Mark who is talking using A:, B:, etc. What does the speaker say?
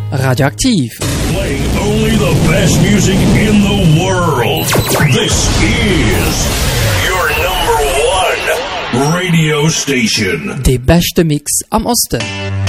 A: Radioaktiv.
B: Playing only the best music in the world. This is your number one radio station.
A: Der beste Mix am Osten.